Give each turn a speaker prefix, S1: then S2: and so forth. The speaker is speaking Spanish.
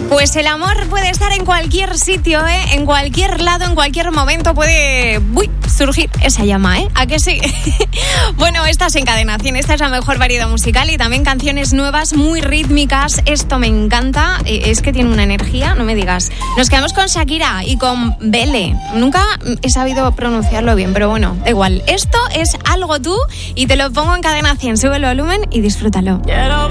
S1: Pues el amor puede estar en cualquier sitio, en cualquier lado, en cualquier momento puede surgir esa llama, ¿a que sí? Bueno, esta es En Cadena 100, esta es la mejor variedad musical y también canciones nuevas, muy rítmicas. Esto me encanta, es que tiene una energía, no me digas. Nos quedamos con Shakira y con Bele. Nunca he sabido pronunciarlo bien, pero bueno, da igual. Esto es Algo Tú y te lo pongo en Cadena 100. Sube el volumen y disfrútalo.